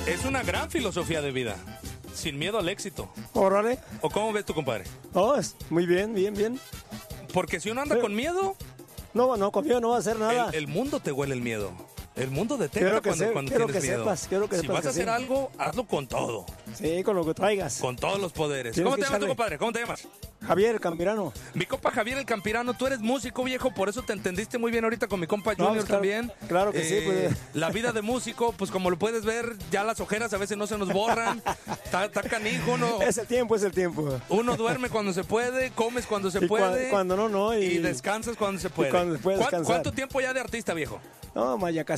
Es una gran filosofía de vida. Sin miedo al éxito. Órale. ¿O cómo ves tu compadre? Oh, muy bien, bien, bien. Porque si uno anda con miedo... No, conmigo no va a hacer nada. El mundo te huele el miedo. El mundo detecta cuando quiero tienes que miedo. quiero que si sepas vas que a hacer sí. algo, hazlo con todo. Sí, con lo que traigas. Con todos los poderes. Tienes ¿Cómo que te llamas tu echarle. compadre? ¿Cómo te llamas? Javier Campirano. Mi compa Javier el Campirano, tú eres músico, viejo, por eso te entendiste muy bien ahorita con mi compa No, Junior pues claro, también. claro que sí, pues. La vida de músico, pues como lo puedes ver, ya las ojeras a veces no se nos borran. Está canijo, ¿no? Es el tiempo, es el tiempo. Uno duerme cuando se puede, comes cuando se Y puede. cuando no. Y descansas cuando se puede. cuando se puede descansar. ¿Cuánto tiempo ya de artista, viejo? No, Maya,